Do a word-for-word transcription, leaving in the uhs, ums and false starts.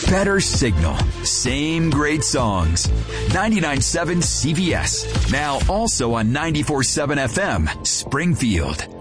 Better signal. Same great songs. ninety-nine point seven C B S. Now also on ninety-four point seven F M, Springfield.